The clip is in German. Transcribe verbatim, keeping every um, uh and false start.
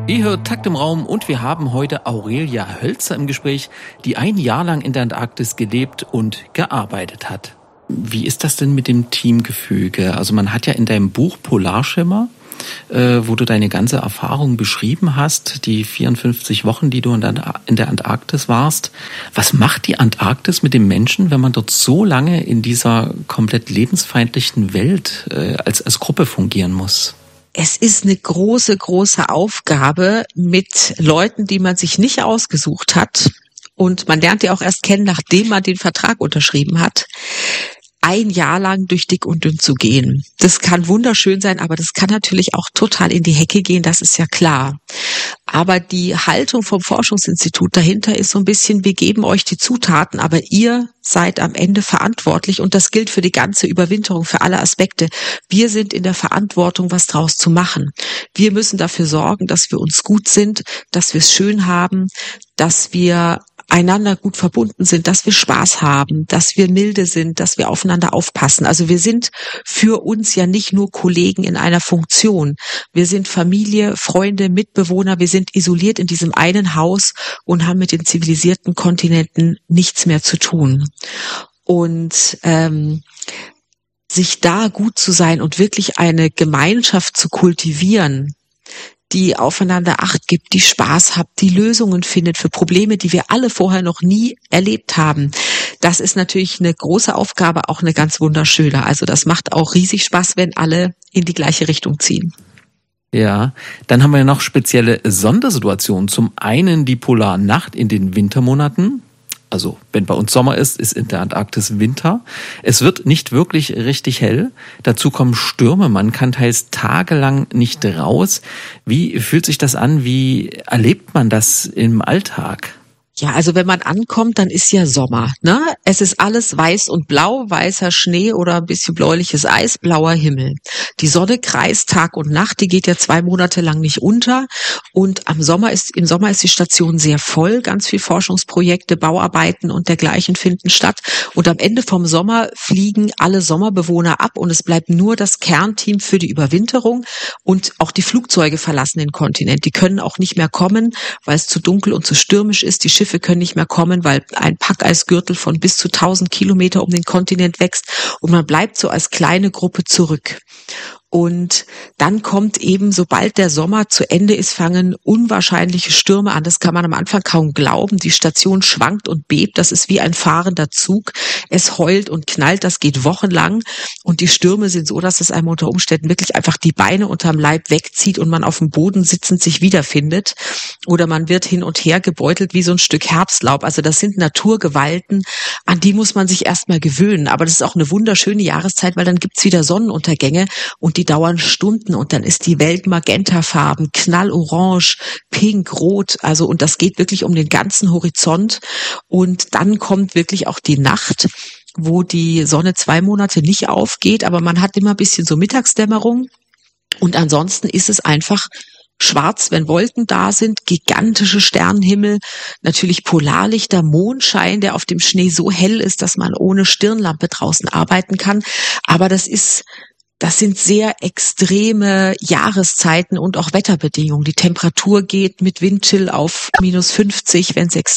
Ihr hört Takt im Raum und wir haben heute Aurelia Hölzer im Gespräch, die ein Jahr lang in der Antarktis gelebt und gearbeitet hat. Wie ist das denn mit dem Teamgefüge? Also man hat ja in deinem Buch Polarschimmer, äh, wo du deine ganze Erfahrung beschrieben hast, die vierundfünfzig Wochen, die du in der, in der Antarktis warst. Was macht die Antarktis mit dem Menschen, wenn man dort so lange in dieser komplett lebensfeindlichen Welt äh, als, als Gruppe fungieren muss? Es ist eine große, große Aufgabe mit Leuten, die man sich nicht ausgesucht hat. Und man lernt die auch erst kennen, nachdem man den Vertrag unterschrieben hat, ein Jahr lang durch dick und dünn zu gehen. Das kann wunderschön sein, aber das kann natürlich auch total in die Hecke gehen, das ist ja klar. Aber die Haltung vom Forschungsinstitut dahinter ist so ein bisschen, wir geben euch die Zutaten, aber ihr seid am Ende verantwortlich und das gilt für die ganze Überwinterung, für alle Aspekte. Wir sind in der Verantwortung, was draus zu machen. Wir müssen dafür sorgen, dass wir uns gut sind, dass wir es schön haben, dass wir einander gut verbunden sind, dass wir Spaß haben, dass wir milde sind, dass wir aufeinander aufpassen. Also wir sind für uns ja nicht nur Kollegen in einer Funktion. Wir sind Familie, Freunde, Mitbewohner. Wir sind isoliert in diesem einen Haus und haben mit den zivilisierten Kontinenten nichts mehr zu tun. Und ähm, sich da gut zu sein und wirklich eine Gemeinschaft zu kultivieren, die aufeinander Acht gibt, die Spaß hat, die Lösungen findet für Probleme, die wir alle vorher noch nie erlebt haben. Das ist natürlich eine große Aufgabe, auch eine ganz wunderschöne. Also das macht auch riesig Spaß, wenn alle in die gleiche Richtung ziehen. Ja, dann haben wir noch spezielle Sondersituationen. Zum einen die Polarnacht in den Wintermonaten. Also wenn bei uns Sommer ist, ist in der Antarktis Winter. Es wird nicht wirklich richtig hell. Dazu kommen Stürme. Man kann teils tagelang nicht raus. Wie fühlt sich das an? Wie erlebt man das im Alltag? Ja, also wenn man ankommt, dann ist ja Sommer, ne? Es ist alles weiß und blau, weißer Schnee oder ein bisschen bläuliches Eis, blauer Himmel. Die Sonne kreist Tag und Nacht, die geht ja zwei Monate lang nicht unter. Und am Sommer ist, im Sommer ist die Station sehr voll, ganz viel Forschungsprojekte, Bauarbeiten und dergleichen finden statt. Und am Ende vom Sommer fliegen alle Sommerbewohner ab und es bleibt nur das Kernteam für die Überwinterung und auch die Flugzeuge verlassen den Kontinent. Die können auch nicht mehr kommen, weil es zu dunkel und zu stürmisch ist. Die Schiffe können nicht mehr kommen, weil ein Packeisgürtel von bis zu tausend Kilometer um den Kontinent wächst und man bleibt so als kleine Gruppe zurück. Und dann kommt eben, sobald der Sommer zu Ende ist, fangen unwahrscheinliche Stürme an. Das kann man am Anfang kaum glauben. Die Station schwankt und bebt. Das ist wie ein fahrender Zug. Es heult und knallt. Das geht wochenlang. Und die Stürme sind so, dass es einem unter Umständen wirklich einfach die Beine unterm Leib wegzieht und man auf dem Boden sitzend sich wiederfindet. Oder man wird hin und her gebeutelt wie so ein Stück Herbstlaub. Also das sind Naturgewalten, an die muss man sich erstmal gewöhnen. Aber das ist auch eine wunderschöne Jahreszeit, weil dann gibt's wieder Sonnenuntergänge und die dauern Stunden und dann ist die Welt magentafarben, knallorange, pink, rot, also und das geht wirklich um den ganzen Horizont und dann kommt wirklich auch die Nacht, wo die Sonne zwei Monate nicht aufgeht, aber man hat immer ein bisschen so Mittagsdämmerung und ansonsten ist es einfach schwarz, wenn Wolken da sind, gigantische Sternenhimmel, natürlich Polarlichter, Mondschein, der auf dem Schnee so hell ist, dass man ohne Stirnlampe draußen arbeiten kann, aber das ist Das sind sehr extreme Jahreszeiten und auch Wetterbedingungen. Die Temperatur geht mit Windchill auf minus fünfzig, wenn es